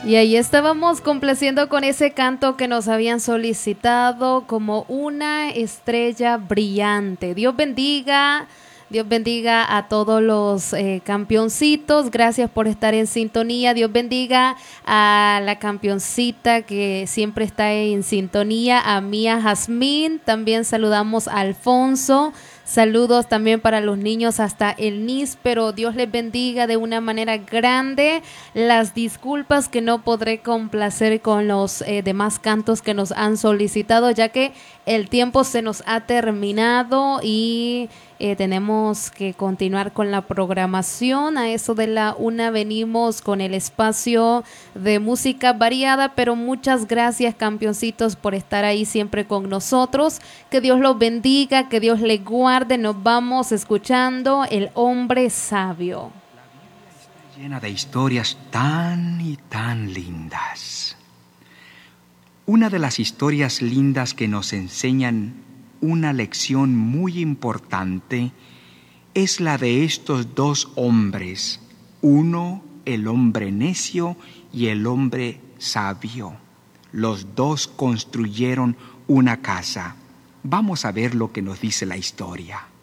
Y ahí estábamos complaciendo con ese canto que nos habían solicitado como una estrella brillante. Dios bendiga a todos los campeoncitos. Gracias por estar en sintonía. Dios bendiga a la campeoncita que siempre está en sintonía, a Mía Jazmín. También saludamos a Alfonso. Saludos también para los niños hasta el níspero. Dios les bendiga de una manera grande. Las disculpas que no podré complacer con los demás cantos que nos han solicitado, ya que el tiempo se nos ha terminado y tenemos que continuar con la programación. A eso de la 1 venimos con el espacio de música variada, pero muchas gracias, campeoncitos, por estar ahí siempre con nosotros. Que Dios los bendiga, que Dios les guarde. Nos vamos escuchando El Hombre Sabio. La Biblia está llena de historias tan y tan lindas. Una de las historias lindas que nos enseñan una lección muy importante es la de estos dos hombres, uno el hombre necio y el hombre sabio. Los dos construyeron una casa. Vamos a ver lo que nos dice la historia.